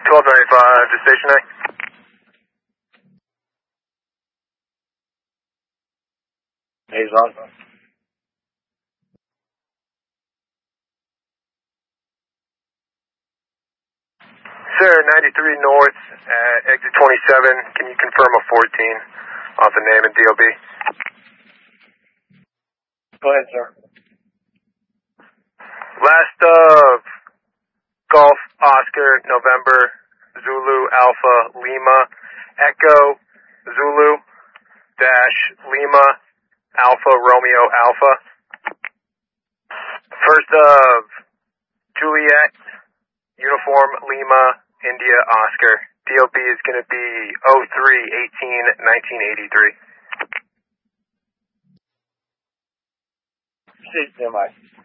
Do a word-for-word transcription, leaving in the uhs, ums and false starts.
twelve ninety-five to station A. A's on. Sir, ninety-three north, uh, exit twenty-seven. Can you confirm a fourteen off the name and D O B? Go ahead, sir. Last of Golf Oscar November Zulu Alpha Lima Echo Zulu dash Lima Alpha Romeo Alpha. First of Juliet Uniform Lima India Oscar. D O B is going to be oh three eighteen nineteen eighty-three. Six, M I.